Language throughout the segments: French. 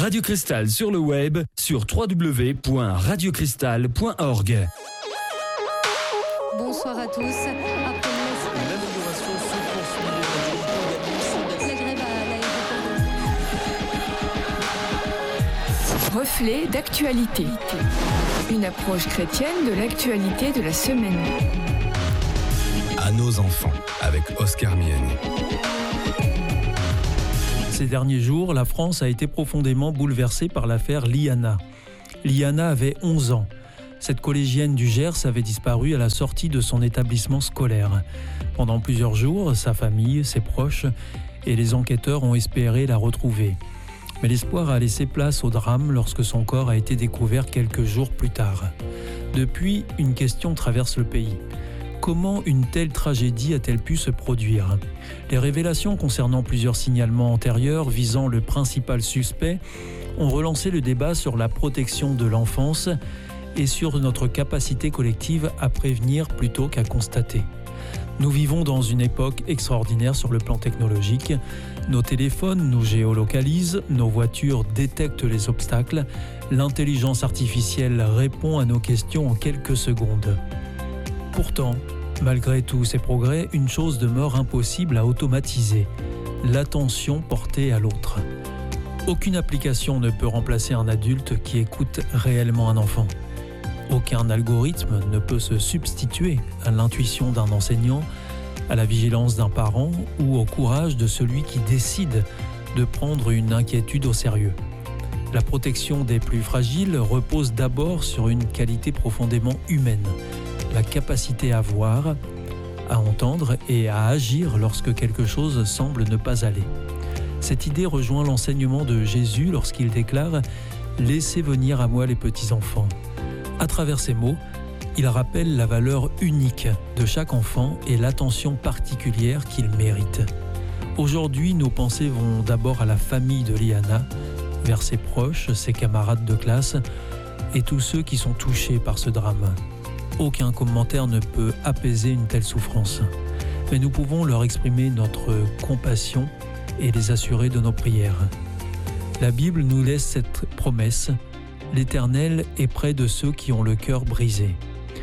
Radio Cristal sur le web sur www.radiocristal.org. Bonsoir à tous. Après l'amélioration se poursuit. la grève à l'aéroport. Reflet d'actualité. Une approche chrétienne de l'actualité de la semaine. À nos enfants, avec Oscar Miani. Ces derniers jours, la France a été profondément bouleversée par l'affaire Liana. Liana avait 11 ans. Cette collégienne du Gers avait disparu à la sortie de son établissement scolaire. Pendant plusieurs jours, sa famille, ses proches et les enquêteurs ont espéré la retrouver. Mais l'espoir a laissé place au drame lorsque son corps a été découvert quelques jours plus tard. Depuis, une question traverse le pays. Comment une telle tragédie a-t-elle pu se produire ? Les révélations concernant plusieurs signalements antérieurs visant le principal suspect ont relancé le débat sur la protection de l'enfance et sur notre capacité collective à prévenir plutôt qu'à constater. Nous vivons dans une époque extraordinaire sur le plan technologique. Nos téléphones nous géolocalisent, nos voitures détectent les obstacles, l'intelligence artificielle répond à nos questions en quelques secondes. Pourtant, malgré tous ces progrès, une chose demeure impossible à automatiser, l'attention portée à l'autre. Aucune application ne peut remplacer un adulte qui écoute réellement un enfant. Aucun algorithme ne peut se substituer à l'intuition d'un enseignant, à la vigilance d'un parent ou au courage de celui qui décide de prendre une inquiétude au sérieux. La protection des plus fragiles repose d'abord sur une qualité profondément humaine, la capacité à voir, à entendre et à agir lorsque quelque chose semble ne pas aller. Cette idée rejoint l'enseignement de Jésus lorsqu'il déclare « Laissez venir à moi les petits enfants ». À travers ces mots, il rappelle la valeur unique de chaque enfant et l'attention particulière qu'il mérite. Aujourd'hui, nos pensées vont d'abord à la famille de Liana, vers ses proches, ses camarades de classe et tous ceux qui sont touchés par ce drame. Aucun commentaire ne peut apaiser une telle souffrance, mais nous pouvons leur exprimer notre compassion et les assurer de nos prières. La Bible nous laisse cette promesse: l'Éternel est près de ceux qui ont le cœur brisé.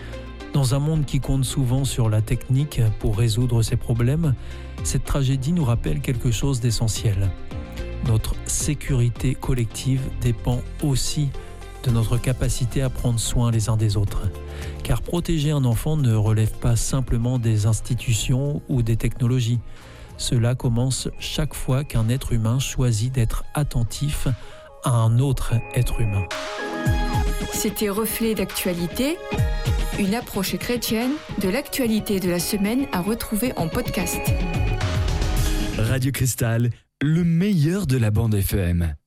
Dans un monde qui compte souvent sur la technique pour résoudre ses problèmes, cette tragédie nous rappelle quelque chose d'essentiel. Notre sécurité collective dépend aussi de notre capacité à prendre soin les uns des autres. Car protéger un enfant ne relève pas simplement des institutions ou des technologies. Cela commence chaque fois qu'un être humain choisit d'être attentif à un autre être humain. C'était Reflet d'actualité, une approche chrétienne de l'actualité de la semaine à retrouver en podcast. Radio Cristal, le meilleur de la bande FM.